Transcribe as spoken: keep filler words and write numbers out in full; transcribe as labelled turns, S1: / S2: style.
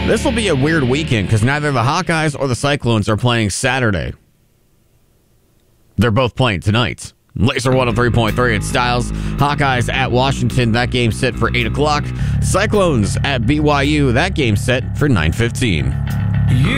S1: This will be a weird weekend because neither the Hawkeyes or the Cyclones are playing Saturday. They're both playing tonight. Laser one oh three point three at Styles. Hawkeyes at Washington. That game set for eight o'clock. Cyclones at B Y U. That game set for nine fifteen.